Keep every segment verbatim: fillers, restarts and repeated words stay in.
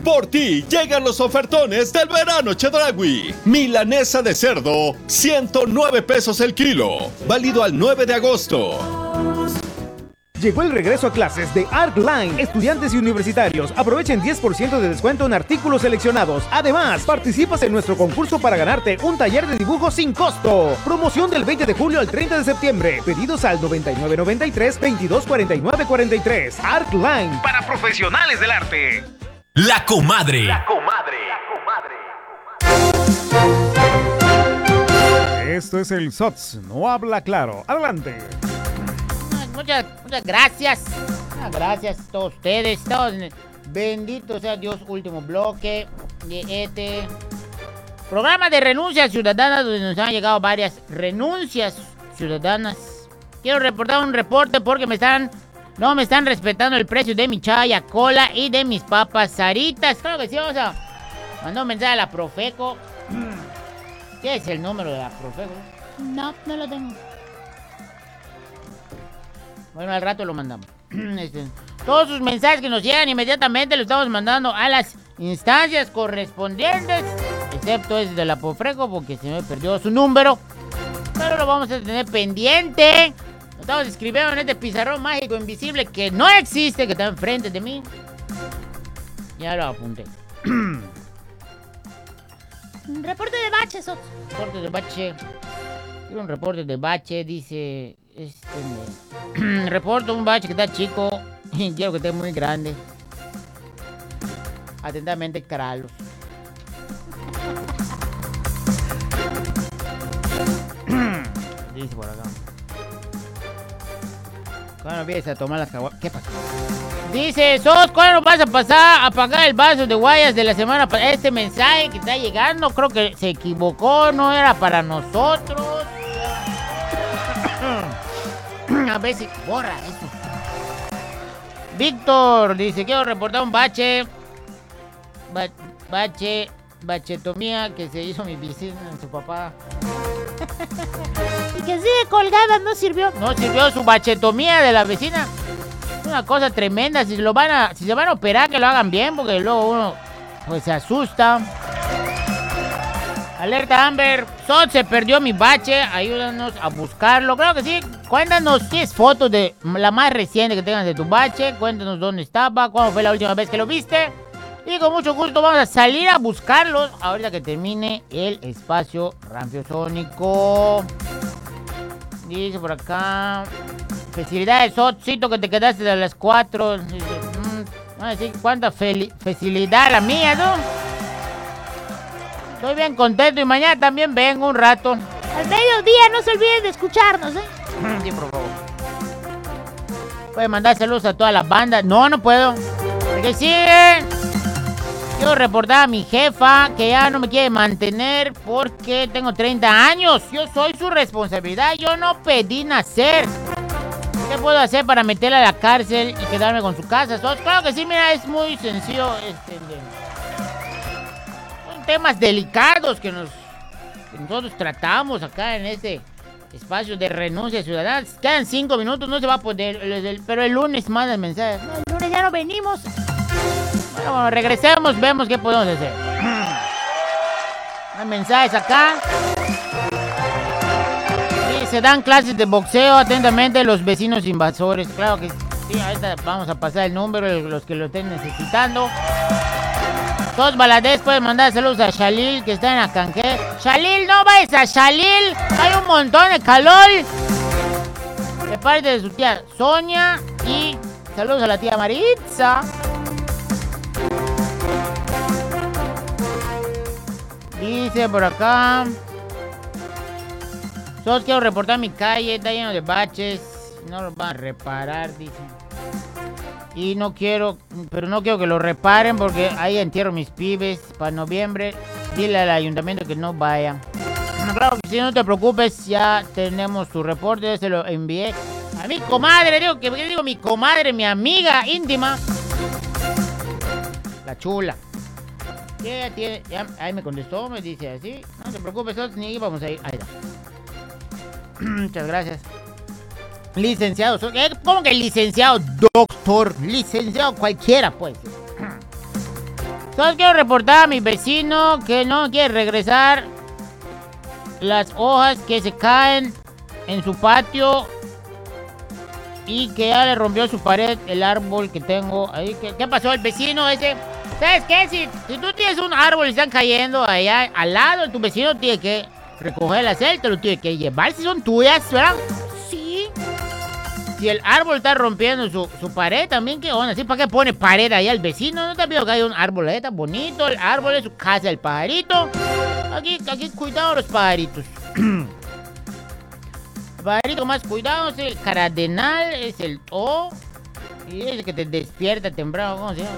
Por ti llegan los ofertones del verano Chedraui. Milanesa de cerdo, ciento nueve pesos el kilo. Válido al nueve de agosto. Llegó el regreso a clases de ArcLine. Estudiantes y universitarios aprovechen diez por ciento de descuento en artículos seleccionados. Además, participas en nuestro concurso para ganarte un taller de dibujo sin costo. Promoción del veinte de julio al treinta de septiembre. Pedidos al noventa y nueve noventa y tres, veintidós cuarenta y nueve cuarenta y tres. ArcLine, para profesionales del arte. La comadre. La comadre. Esto es el S O T S, no habla claro. Adelante. Muchas, muchas gracias. Muchas gracias a todos ustedes. Todos, bendito sea Dios. Último bloque de este programa de renuncias ciudadanas, donde nos han llegado varias renuncias ciudadanas. Quiero reportar un reporte porque me están, no me están respetando el precio de mi chaya cola y de mis papas Saritas. Claro que sí, vamos a mandar un mensaje a la Profeco. ¿Qué es el número de la Profeco? No, no lo tengo. Bueno, al rato lo mandamos. Este, todos sus mensajes que nos llegan inmediatamente los estamos mandando a las instancias correspondientes, excepto ese de la Profeco porque se me perdió su número. Pero lo vamos a tener pendiente. Lo estamos escribiendo en este pizarrón mágico invisible que no existe, que está enfrente de mí. Ya lo apunté. Reporte de bache, Sots. Reporte de bache. Quiero un reporte de bache, dice... Este, me... reporto un bache que está chico y quiero que esté muy grande. Atentamente, Carlos. Dice por acá. ¿Cuándo empiezas a tomar las caguas? ¿Qué pasa? Dice, Sos, ¿cuándo vas a pasar a pagar el vaso de guayas de la semana pasada? Este mensaje que está llegando, creo que se equivocó, no era para nosotros. A ver si borra eso. Víctor dice, quiero reportar un bache. Ba bache, bachetomía que se hizo mi vecina en su papá. Y que sigue colgada, no sirvió. No sirvió su bachetomía de la vecina. Es una cosa tremenda. Si lo van a, si se van a operar, que lo hagan bien, porque luego uno pues se asusta. Alerta Amber, Sot, se perdió mi bache, ayúdanos a buscarlo. Claro que sí, cuéntanos si es fotos de la más reciente que tengas de tu bache. Cuéntanos dónde estaba, cuándo fue la última vez que lo viste. Y con mucho gusto vamos a salir a buscarlos ahorita que termine el espacio rampiosónico. Dice por acá, felicidades, Sotcito, que te quedaste a las cuatro. Dice, mmm, no decir cuánta felicidad la mía, ¿no? Estoy bien contento y mañana también vengo un rato. Al mediodía no se olviden de escucharnos, ¿eh? Sí, por favor. Puede mandar saludos a toda la banda. No, no puedo. Porque sigue. Quiero reportar a mi jefa que ya no me quiere mantener porque tengo treinta años. Yo soy su responsabilidad. Yo no pedí nacer. ¿Qué puedo hacer para meterla a la cárcel y quedarme con su casa? Claro que sí, mira, es muy sencillo. Este, son temas delicados que, nos, que nosotros tratamos acá en este espacio de renuncia ciudadana. Quedan cinco minutos, no se va a poder. Pero el lunes manda el mensaje. No, el lunes ya no venimos. Bueno, bueno, regresemos, vemos qué podemos hacer. Hay mensajes acá. Sí, se dan clases de boxeo, atentamente los vecinos invasores. Claro que sí, ahorita vamos a pasar el número de los que lo estén necesitando. Todos Baladés pueden mandar saludos a Shalil, que está en Acanqué. Shalil, no vayas a Shalil, hay un montón de calor. De parte de su tía Sonia y saludos a la tía Maritza. Dice por acá, solo quiero reportar mi calle, está lleno de baches, no lo van a reparar, dice. Y no quiero, pero no quiero que lo reparen porque ahí entierro mis pibes para noviembre. Dile al ayuntamiento que no vaya. Claro que si no te preocupes, ya tenemos tu reporte, ya se lo envié a mi comadre, digo que digo mi comadre, mi amiga íntima, la chula. ¿Qué tiene? Ya, ahí me contestó, me dice así. No te preocupes, nosotros ni íbamos a ir. Ahí está. Muchas gracias. Licenciado. ¿Cómo que licenciado? Doctor. Licenciado cualquiera, pues. Solo quiero reportar a mi vecino que no quiere regresar las hojas que se caen en su patio y que ya le rompió su pared el árbol que tengo ahí. ¿Qué, qué pasó el vecino ese? ¿Sabes qué? Si, si tú tienes un árbol y están cayendo allá al lado, tu vecino tiene que recoger las celdas, lo tiene que llevar si son tuyas, ¿verdad? Sí. Si el árbol está rompiendo su, su pared, también, ¿qué onda? ¿Sí? ¿Para qué pone pared ahí al vecino? ¿No te has visto que hay un árbol ahí tan bonito? El árbol es su casa, el pajarito. Aquí, aquí cuidado los pajaritos. El pajarito más cuidado es el cardenal, es el O. Y es el que te despierta temprano, ¿cómo se llama?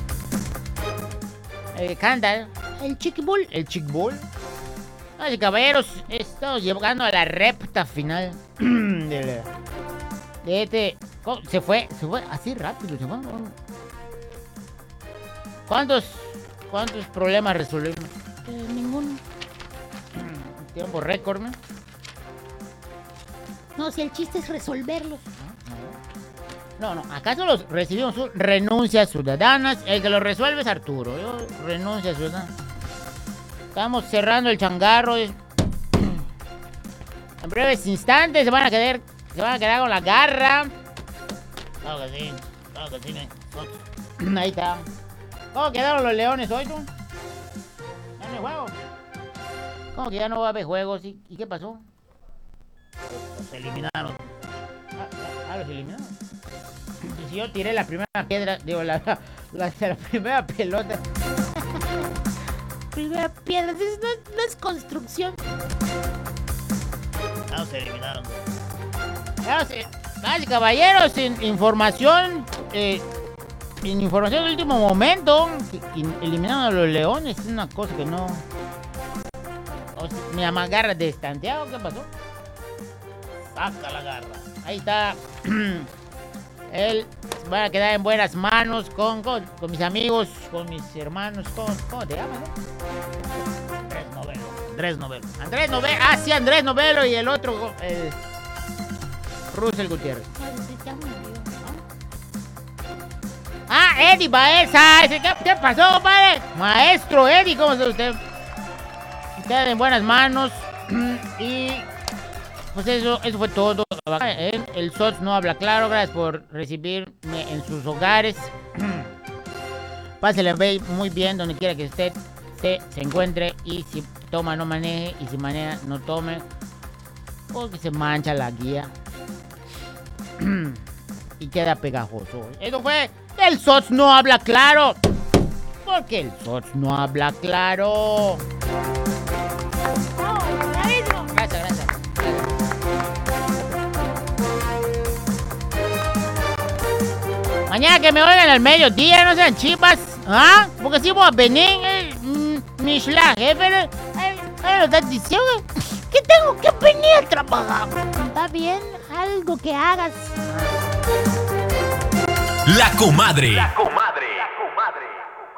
El que canta, ¿eh? El chiquibull. El chickbull. Así, caballeros, estamos llegando a la recta final de, la, de este... ¿cómo? Se fue, se fue así rápido, se fue. ¿Cuántos, cuántos problemas resolvimos? Eh, ninguno. Tiempo récord, ¿no? No, si el chiste es resolverlos. No, no, ¿acaso los recibimos sus renuncias ciudadanas? El que lo resuelve es Arturo. Yo renuncio ciudadana. Estamos cerrando el changarro. En breves instantes se van a quedar, se van a quedar con la garra. Claro que sí, claro que sí. Me... Ahí está. ¿Cómo quedaron los leones hoy, tú? Ya no hay juego. ¿Cómo que ya no va a haber juegos? ¿Y, ¿y qué pasó? Los eliminaron. Ah, ah, los eliminaron. Y si yo tiré la primera piedra, digo, la, la, la, la primera pelota. Primera piedra, no, no es construcción. Ah, se eliminaron. Vamos, eh, vamos, caballeros, sin información, eh, sin información del último momento, eliminaron a los leones, es una cosa que no... O sea, me llama garra de estanteado, ¿qué pasó? Saca la garra. Ahí está. Él va a quedar en buenas manos con, con, con mis amigos, con mis hermanos. Con, ¿cómo te llamas? Eh? Andrés Novelo. Andrés Novelo. Andrés Novelo. Ah, sí, Andrés Novelo y el otro, eh, Russell Gutiérrez. Ah, Eddie Baeza. ¿Qué, ¿Qué pasó, compadre? Maestro Eddie, ¿cómo está usted? Quedan en buenas manos. Y pues eso, eso fue todo. El, el S O T S no habla claro. Gracias por recibirme en sus hogares. Pásela muy bien donde quiera que usted se, se encuentre. Y si toma, no maneje. Y si maneja, no tome. Porque se mancha la guía. Y queda pegajoso. Eso fue. El S O T S no habla claro. Porque el S O T S no habla claro. Gracias, gracias. Mañana que me oigan al mediodía, no sean chipas. ¿Ah? Porque si voy a venir, eh, mm, mi schlag, ¿eh? Pero, eh, eh, lo estás diciendo. Que tengo que venir a trabajar. Está bien, algo que hagas. La comadre. La comadre. La comadre.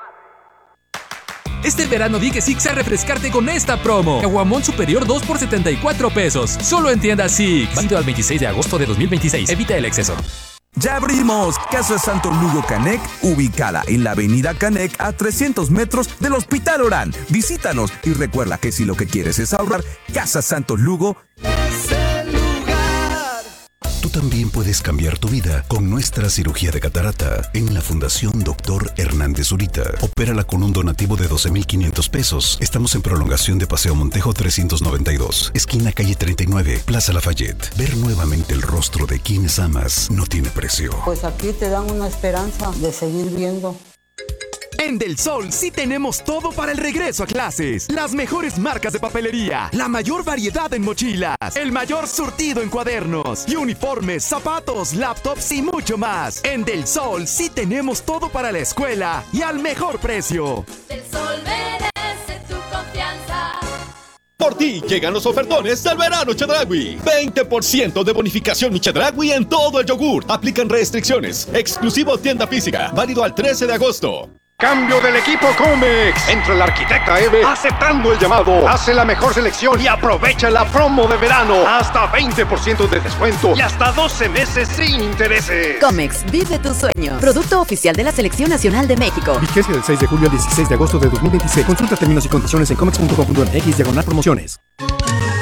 Este verano di que Six a refrescarte con esta promo. Aguamón superior dos por setenta y cuatro pesos. Solo en tiendas Six. Válido al veintiséis de agosto de dos mil veintiséis. Evita el exceso. ¡Ya abrimos! Casa Santo Lugo Canec, ubicada en la avenida Canec a trescientos metros del Hospital Orán. Visítanos y recuerda que si lo que quieres es ahorrar, Casa Santo Lugo es el lugar. Tú también puedes cambiar tu vida con nuestra cirugía de catarata en la Fundación Doctor Hernández Zurita. Opérala con un donativo de doce mil quinientos pesos. Estamos en prolongación de Paseo Montejo trescientos noventa y dos, esquina calle treinta y nueve, Plaza Lafayette. Ver nuevamente el rostro de quienes amas no tiene precio. Pues aquí te dan una esperanza de seguir viendo. En Del Sol sí tenemos todo para el regreso a clases. Las mejores marcas de papelería, la mayor variedad en mochilas, el mayor surtido en cuadernos y uniformes, zapatos, laptops y mucho más. En Del Sol sí tenemos todo para la escuela y al mejor precio. Del Sol merece tu confianza. Por ti llegan los ofertones del verano Chedraui. veinte por ciento de bonificación mi Chedraui en todo el yogur. Aplican restricciones. Exclusivo tienda física. Válido al trece de agosto. Cambio del equipo Comex. Entra el arquitecta Eve aceptando el llamado. Hace la mejor selección y aprovecha la promo de verano. Hasta veinte por ciento de descuento y hasta doce meses sin intereses. Comex, vive tus sueños. Producto oficial de la Selección Nacional de México. Vigencia del seis de julio al dieciséis de agosto de dos mil veintiséis. Consulta términos y condiciones en comex punto com punto m x diagonal promociones.